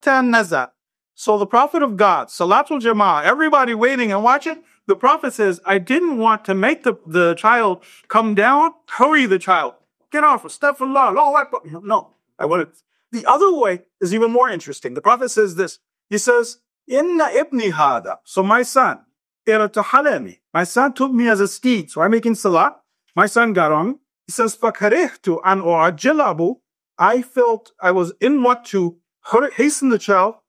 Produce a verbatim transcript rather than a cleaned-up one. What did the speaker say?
nazar. So the Prophet of God, Salatul Jama'ah, everybody waiting and watching, the Prophet says, I didn't want to make the, the child come down, hurry the child. Get off, astaghfirullah, Allahu Akbar. No, I wanted. The other way is even more interesting. The Prophet says this. He says, Inna ibni hada. So my son, iratahalami. My son took me as a steed. So I'm making salah. My son got on. He says, fakarihtu an u'ajjilabu. I felt I was in what to hasten the child.